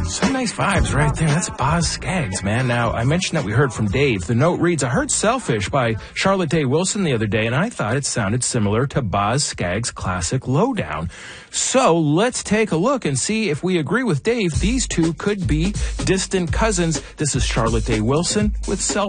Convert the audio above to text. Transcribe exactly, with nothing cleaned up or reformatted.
Some nice vibes right there. That's Boz Scaggs, man. Now, I mentioned that we heard from Dave. The note reads, I heard Selfish by Charlotte Day Wilson the other day, and I thought it sounded similar to Boz Scaggs' classic Lowdown. So let's take a look and see if we agree with Dave. These two could be distant cousins. This is Charlotte Day Wilson with Selfish.